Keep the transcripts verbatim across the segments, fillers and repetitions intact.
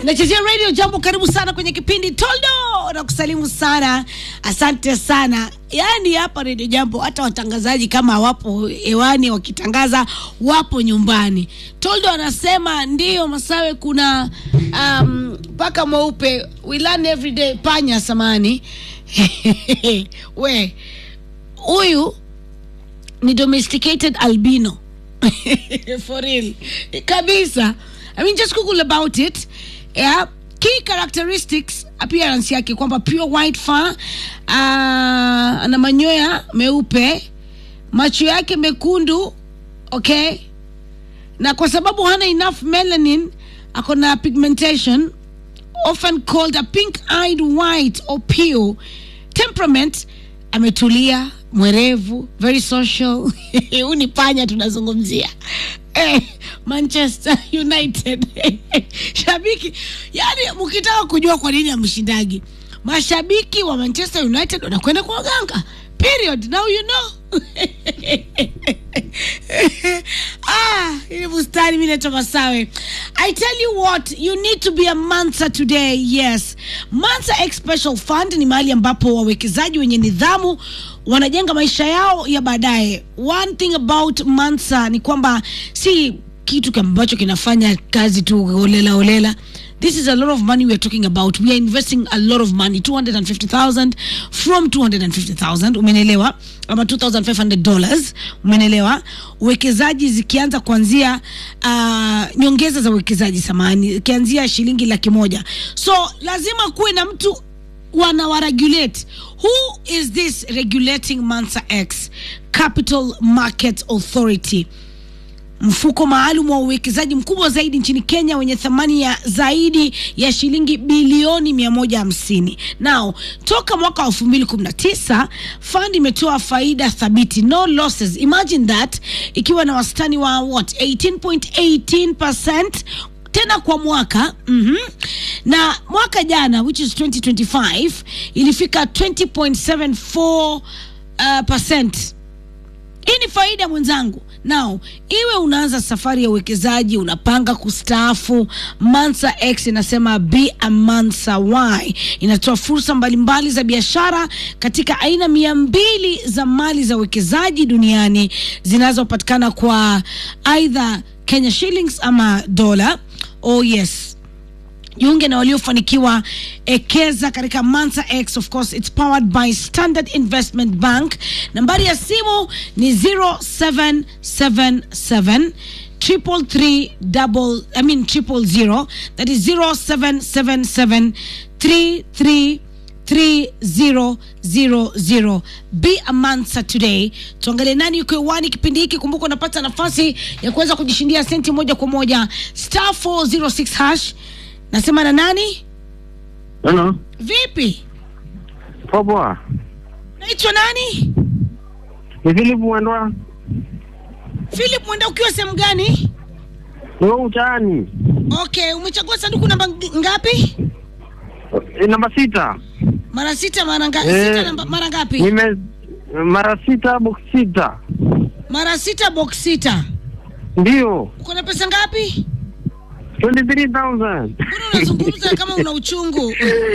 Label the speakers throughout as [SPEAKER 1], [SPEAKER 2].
[SPEAKER 1] Nachezea Radio Jambo, karibu sana kwenye kipindi Toldo. Na kusalimu sana. Asante sana. Yaani hapa Radio Jambo hata watangazaji kama wapo hewani wakitangaza wapo nyumbani. Toldo anasema ndio Masawe kuna um, paka mweupe, we learn every day, panya samani. We huyu ni domesticated albino. For real. Kabisa. I mean, just Google about it. Yeah. Key characteristics, appearance yake kwamba pure white fur, uh, ana manyoya meupe, macho yake mekundu, okay? Na kwa sababu hana enough melanin, akona pigmentation, often called a pink-eyed white or pale. Temperament, ametulia, mwerevu, very social. Uni panya tunazungumzia. Eh, Manchester United. Shabiki, yani mkitaka kujua kwa nini amshindagi, mashabiki wa Manchester United wanakwenda kwa waganga. Period. Now you know. Ah, ile bustani mimi naitwa Masawe. I tell you what, you need to be a Mansa today. Yes. Mansa X Special Fund ni mahali ambapo wawekezaji wenye nidhamu wanajenga maisha yao ya baadaye. One thing about Mansa ni kwamba si kitu ambacho kinafanya kazi tu olela olela. This is a lot of money we are talking about. We are investing a lot of money, two hundred fifty thousand from two hundred fifty thousand, umenelewa, ama two thousand five hundred dollars, umenelewa. Uwekezaji zikianza kuanzia uh, nyongeza za uwekezaji samani kianzia shilingi laki moja. So lazima kuwe na mtu wana regulate. Who is this regulating Mansa X? Capital Market Authority, mfuko maalum wa uwekezaji mkubwa zaidi nchini Kenya wenye thamani ya zaidi ya shilingi bilioni mia moja hamsini. Now, toka mwaka wa elfu mbili kumi na tisa, fund imetoa faida thabiti, no losses. Imagine that, ikiwa na wastani wa what, eighteen point one eight percent tena kwa mwaka. Mhm. Na mwaka jana, which is twenty twenty-five, ilifika twenty point seven four percent. Hii ni faida mwenzangu. Now, iwe unaanza safari ya uwekezaji, unapanga kustaafu, Mansa X inasema be a Mansa. Why? Inatoa fursa mbalimbali za biashara katika aina mia mbili za mali za uwekezaji duniani zinazopatikana kwa either Kenya shillings ama dola. Oh yes. Jiunge na waliofanikiwa, ekeza katika Mansa X. Of course, it's powered by Standard Investment Bank. Nambari ya simu ni zero seven seven seven triple three double I mean triple zero. That is zero seven seven seven three three three zero zero zero. Be a Mansa today. Tuangalie nani yuko wani kipindi hiki. Kumbuka unapata nafasi ya kuweza kujishindia senti moja kwa moja. Star four zero six hash. Nasema na nani?
[SPEAKER 2] Hello.
[SPEAKER 1] Vipi?
[SPEAKER 2] Poa.
[SPEAKER 1] Naitwa nani?
[SPEAKER 2] Ni Philip Mwendwa.
[SPEAKER 1] Philip Mwendwa, ukiwa sehemu gani?
[SPEAKER 2] Wewe utani.
[SPEAKER 1] Okay, umechagua sanduku namba ngapi?
[SPEAKER 2] E, namba sita.
[SPEAKER 1] Mara sita mara ngapi?
[SPEAKER 2] E,
[SPEAKER 1] sita namba mara ngapi?
[SPEAKER 2] Nime mara sita box sita.
[SPEAKER 1] Mara sita box sita.
[SPEAKER 2] Ndio.
[SPEAKER 1] Uko na pesa ngapi?
[SPEAKER 2] twenty-three thousand.
[SPEAKER 1] Mbona unazungumza kama una uchungu?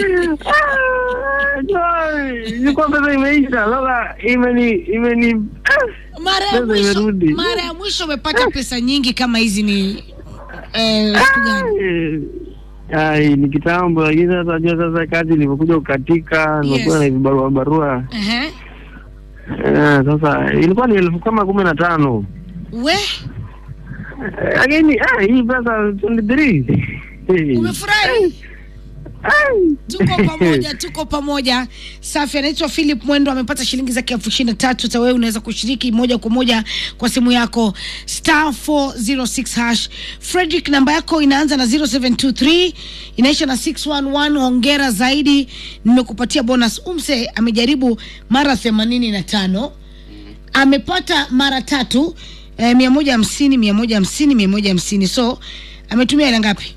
[SPEAKER 2] Joy, ni kwa pesa imeisha. Lola imeni imeni
[SPEAKER 1] Mara ya mwisho, mara ya mwisho umepata pesa nyingi kama hizi ni eh siku gani?
[SPEAKER 2] Ai, ni kitambo, lakini sasa jua sasa kazi ilivyokuja ukatika, nilikuwa na vibarua barua.
[SPEAKER 1] Eh.
[SPEAKER 2] Eh, sasa ilikuwa ni elfu kama kumi na tano.
[SPEAKER 1] We?
[SPEAKER 2] Lakini ah hii pesa twenty-three.
[SPEAKER 1] Umefurahi? Tuko pamoja, tuko pamoja. Safi. Anaitwa Philip Mwendwa, amepata shilingi zake elfu ishirini na tatu. Hata wewe unaweza kushiriki moja kwa moja kwa simu yako star four zero six hash. Frederick, namba yako inaanza na zero seven two three, inaisha na six one one. Hongera zaidi, nimekupatia bonus. Umse amejaribu mara themanini na tano, amepata mara tatu, eh, mia moja hamsini, mia moja hamsini, mia moja hamsini. So ametumia hela ngapi?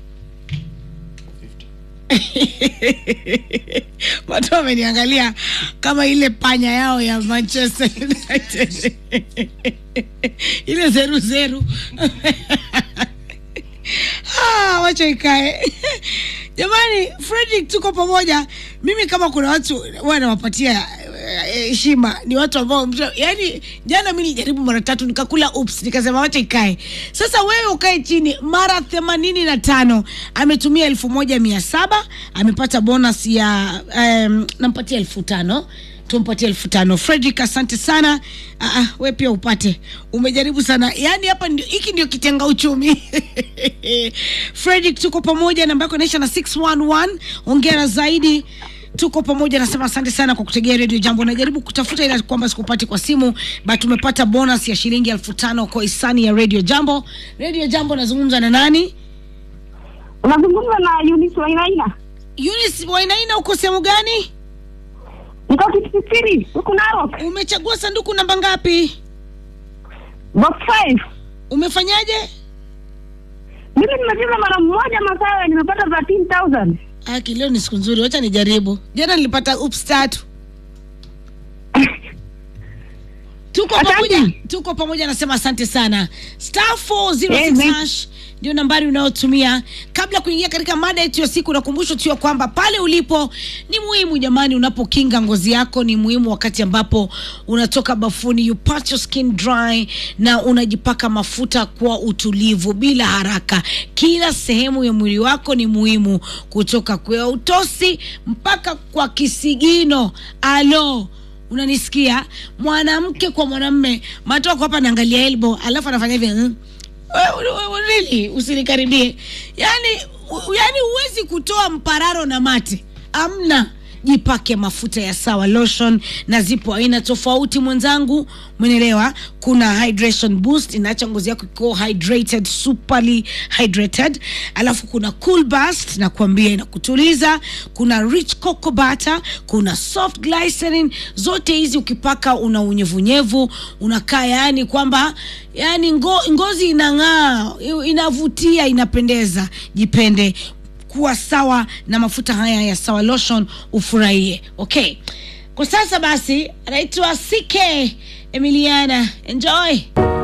[SPEAKER 1] Watu wameniangalia kama ile panya yao ya Manchester United. Ile zeru zeru. Ah, wacha ikae. Jamani, Fredrick tuko pamoja. Mimi kama kuna watu wanawapatia heshima ni watu ambao yani jana mimi nilijaribu mara tatu nikakula oops nikasema wacha ikae. Sasa wewe ukae chini mara themanini na tano ametumia elfu moja mia saba amepata bonus ya um, nampatia elfu tano tumpatie elfu tano. Fredrick asante sana. Ah uh, wewe pia upate. Umejaribu sana. Yaani hapa hiki ndio kitenga uchumi. Fredrick tuko pamoja, namba yako inaisha na six one one. Hongera zaidi. Tuko pamoja, nasema asante sana kwa kutegea Radio Jambo. Najaribu kutafuta ila kwamba sikupati kwa simu, but tumepata bonus ya shilingi elfu tano kwa hisani ya Radio Jambo. Radio Jambo, nazungumza na nani?
[SPEAKER 3] Unazungumza na Eunice Wainaina.
[SPEAKER 1] Eunice Wainaina, uko sehemu gani?
[SPEAKER 3] Niko Kitiri, huko Narok.
[SPEAKER 1] Umechagua sanduku namba ngapi?
[SPEAKER 3] Box five.
[SPEAKER 1] Umefanyaje?
[SPEAKER 3] Mimi nimecheza mara moja masawa nimepata thirteen thousand.
[SPEAKER 1] Ah, leo ni siku nzuri, acha nijaribu. Jana nilipata oops tatu. Tuko pamoja, tuko pamoja, nasema asante sana. Star four zero six hash ndio nambari unayotumia. Kabla kuingia katika mada yetu ya siku, nakumbusha tu kwamba pale ulipo ni muhimu jamani, unapokinga ngozi yako ni muhimu wakati ambapo unatoka bafuni, you pat your skin dry na unajipaka mafuta kwa utulivu bila haraka. Kila sehemu ya mwili wako ni muhimu, kutoka kwa utosi mpaka kwa kisigino. Alo, unanisikia? Mwanamke kwa mwanamume, matoko hapa naangalia elbow alafu anafanya hivi hmm? Really usinikaribie. Yani yani huwezi kutoa mpararo na mate. Amna. Jipake mafuta ya Sawa Lotion na zipo aina tofauti mwenzangu, umeelewa? Kuna hydration boost, inaacha ngozi yako iko hydrated, superly hydrated. Alafu kuna cool burst, na kuambia inakutuliza. Kuna rich cocoa butter, kuna soft glycerin. Zote hizi ukipaka una unyevunyevu, unakaa yani kwamba yani ngo, ngozi inang'aa, inavutia, inapendeza. Jipende, kuwa sawa na mafuta haya ya Sawa Lotion, ufurahie. Okay, kwa sasa basi anaitwa C K Emiliana. Enjoy.